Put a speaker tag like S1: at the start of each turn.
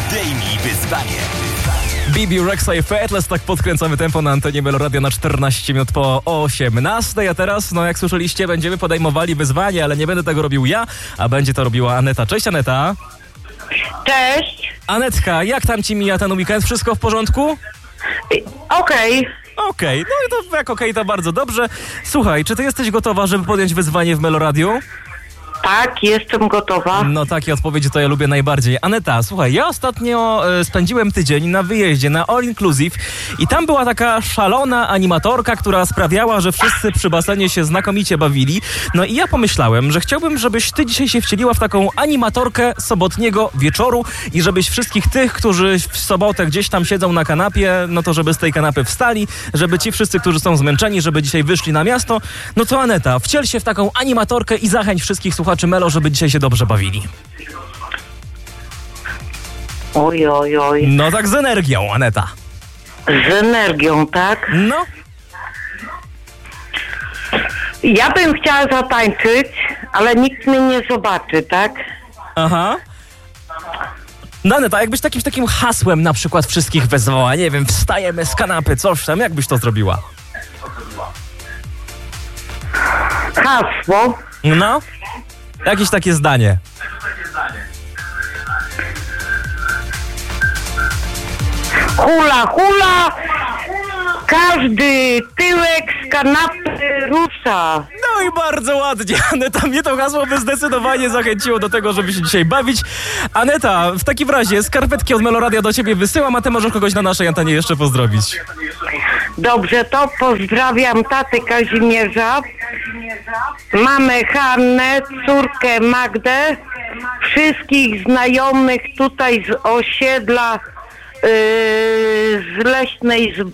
S1: Zdejmij wyzwanie.
S2: Bibi, Rexa i Fateless, tak podkręcamy tempo na antenie Meloradia na 14 minut po 18. A teraz, jak słyszeliście, będziemy podejmowali wyzwanie, ale nie będę tego robił ja, a będzie to robiła Aneta. Cześć, Aneta.
S3: Cześć.
S2: Anetka, jak tam ci mija ten weekend? Wszystko w porządku?
S3: Okej.
S2: Okej, no i to jak okej, to bardzo dobrze. Słuchaj, czy ty jesteś gotowa, żeby podjąć wyzwanie w Meloradiu?
S3: Tak, jestem gotowa.
S2: No takie odpowiedzi to ja lubię najbardziej. Aneta, słuchaj, ja ostatnio spędziłem tydzień na wyjeździe na All Inclusive i tam była taka szalona animatorka, która sprawiała, że wszyscy przy basenie się znakomicie bawili. No i ja pomyślałem, że chciałbym, żebyś ty dzisiaj się wcieliła w taką animatorkę sobotniego wieczoru i żebyś wszystkich tych, którzy w sobotę gdzieś tam siedzą na kanapie, no to żeby z tej kanapy wstali, żeby ci wszyscy, którzy są zmęczeni, żeby dzisiaj wyszli na miasto. No to Aneta, wciel się w taką animatorkę i zachęć wszystkich słuchaczy Melo, żeby dzisiaj się dobrze bawili.
S3: Oj.
S2: No tak z energią, Aneta.
S3: Z energią, tak?
S2: No.
S3: Ja bym chciała zatańczyć, ale nikt mnie nie zobaczy, tak?
S2: Aha. No Aneta, jakbyś takim hasłem na przykład wszystkich wezwała, nie wiem, wstajemy z kanapy, coś tam, jak byś to zrobiła?
S3: Hasło.
S2: No. Jakieś takie zdanie.
S3: Hula, hula! Każdy tyłek z kanapy rusza.
S2: No i bardzo ładnie, Aneta, mnie to hasło by zdecydowanie zachęciło do tego, żeby się dzisiaj bawić. Aneta, w takim razie skarpetki od Meloradia do ciebie wysyłam, a ty możesz kogoś na naszej antenie jeszcze pozdrowić.
S3: Dobrze, to pozdrawiam tatę Kazimierza, mamę Hannę, córkę Magdę, wszystkich znajomych tutaj z osiedla z Leśnej